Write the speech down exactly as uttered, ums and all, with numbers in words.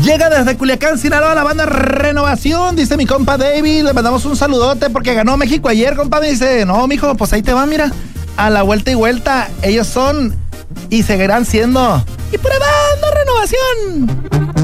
Llega desde Culiacán, Sinaloa, la banda Renovación, dice mi compa David. Le mandamos un saludote porque ganó México ayer, compa. Me dice, no, mijo, pues ahí te va, mira. A la vuelta y vuelta, ellos son y seguirán siendo. Y pura banda Renovación.